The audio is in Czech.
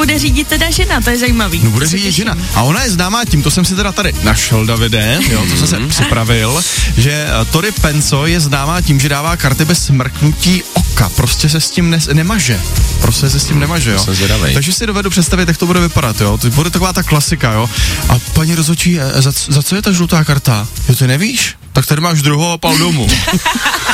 bude řídit teda žena, to je zajímavý. No bude řídit žena. A ona je známá tím, to jsem si teda tady našel, Davide, jo, to jsem se připravil, že Tori Penso je známá tím, že dává karty bez mrknutí oka, prostě se s tím nemaže. Prostě se s tím nemaže, jo. Takže si dovedu představit, jak to bude vypadat, jo. To bude taková ta klasika, jo. A paní rozhodčí, za co je ta žlutá karta? Jo, ty nevíš? Tak tady máš druhou a pal domů.